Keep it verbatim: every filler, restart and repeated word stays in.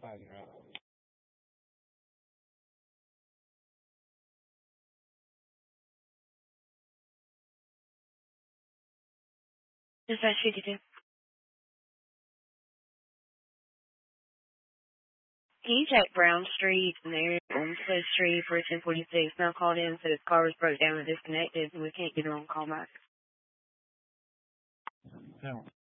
Is that shit you do? Can you check Brown Street and there on Smith Street for ten forty-six? Now called in, said his car was broke down and disconnected, and we can't get her on call back. No.